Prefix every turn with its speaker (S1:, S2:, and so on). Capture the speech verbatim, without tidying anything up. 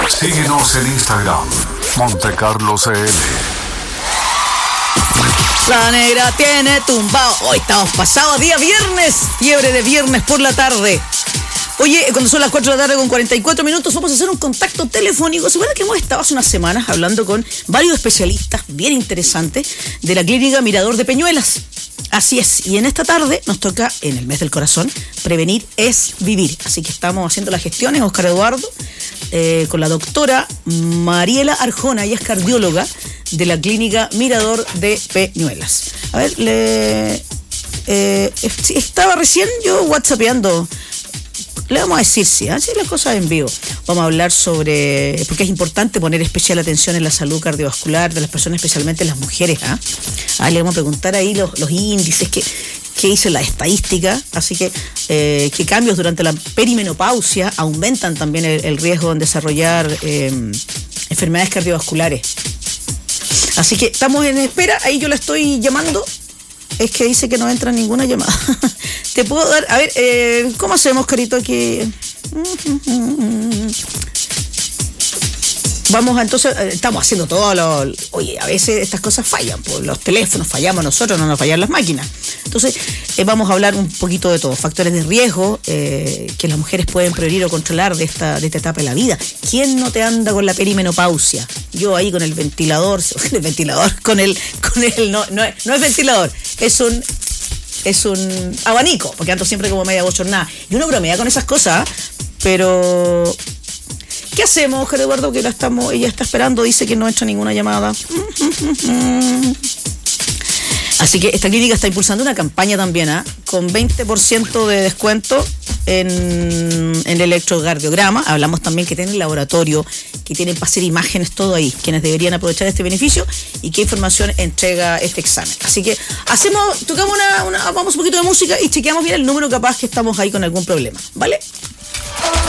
S1: Síguenos en Instagram, MonteCarloCL.
S2: La negra tiene tumbado. Hoy estamos pasados, día viernes. Fiebre de viernes por la tarde. Oye, cuando son las cuatro de la tarde con cuarenta y cuatro minutos, vamos a hacer un contacto telefónico. ¿Se acuerdan que hemos estado hace unas semanas hablando con varios especialistas bien interesantes de la clínica Mirador de Peñuelas? Así es, y en esta tarde nos toca, en el mes del corazón, prevenir es vivir. Así que estamos haciendo las gestiones, Oscar Eduardo, eh, con la doctora Mariela Arjona, ella es cardióloga de la clínica Mirador de Peñuelas. A ver, le eh, estaba recién yo whatsappeando. Le vamos a decir, sí, así ¿eh? Las cosas en vivo. Vamos a hablar sobre, porque es importante poner especial atención en la salud cardiovascular de las personas, especialmente las mujeres. ¿eh? Ah, le vamos a preguntar ahí los, los índices que, que hizo la estadística, así que eh, qué cambios durante la perimenopausia aumentan también el, el riesgo en desarrollar eh, enfermedades cardiovasculares. Así que estamos en espera, ahí yo la estoy llamando. Es que dice que no entra ninguna llamada. Te puedo dar, a ver, eh, ¿cómo hacemos, Carito? Aquí. Vamos a, entonces, estamos haciendo todo lo... Oye, a veces estas cosas fallan, pues los teléfonos fallamos nosotros, no nos fallan las máquinas. Entonces, eh, vamos a hablar un poquito de todo. Factores de riesgo eh, que las mujeres pueden prevenir o controlar de esta, de esta etapa de la vida. ¿Quién no te anda con la perimenopausia? Yo ahí con el ventilador, el ventilador, con el... con el no, no, no es ventilador, es un... es un abanico, porque ando siempre como media bochornada. Y uno bromea con esas cosas, pero... ¿Qué hacemos, Oscar Eduardo? Que la estamos, ella está esperando, dice que no entra ninguna llamada. Así que esta clínica está impulsando una campaña también, ¿eh? Con veinte por ciento de descuento en, en el electrocardiograma. Hablamos también que tienen laboratorio, que tienen para hacer imágenes, todo ahí. Quienes deberían aprovechar este beneficio y qué información entrega este examen. Así que hacemos, tocamos una, una, vamos un poquito de música y chequeamos bien el número, capaz que estamos ahí con algún problema, ¿vale?